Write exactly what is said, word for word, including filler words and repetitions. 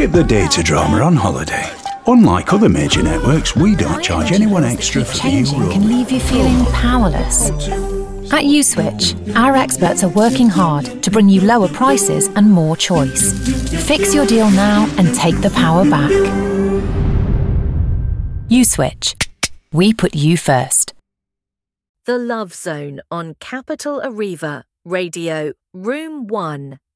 Skip the data drama on holiday. Unlike other major networks, we don't charge anyone extra for the Changing can leave you feeling powerless. At Uswitch, our experts are working hard to bring you lower prices and more choice. Fix your deal now and take the power back. Uswitch. We put you first. The Love Zone on Capital Arriva, Radio, Room one.